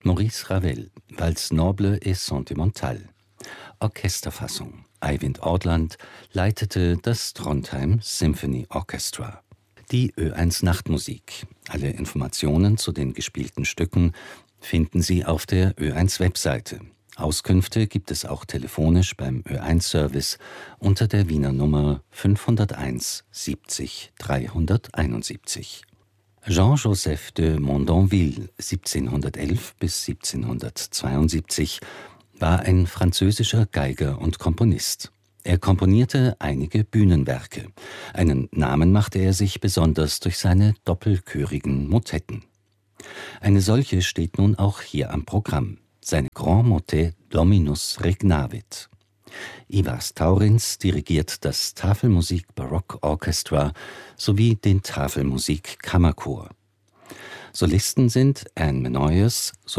Maurice Ravel, Valse noble et sentimentale. Orchesterfassung. Eivind Ortland leitete das Trondheim Symphony Orchestra. Die Ö1 Nachtmusik. Alle Informationen zu den gespielten Stücken finden Sie auf der Ö1 Webseite. Auskünfte gibt es auch telefonisch beim Ö1-Service unter der Wiener Nummer 501 70 371. Jean-Joseph de Mondonville, 1711 bis 1772, war ein französischer Geiger und Komponist. Er komponierte einige Bühnenwerke. Einen Namen machte er sich besonders durch seine doppelchörigen Motetten. Eine solche steht nun auch hier am Programm. Seine Grand Motet Dominus Regnavit. Ivars Taurins dirigiert das Tafelmusik Baroque Orchestra sowie den Tafelmusik Kammerchor. Solisten sind Anne Menoyes,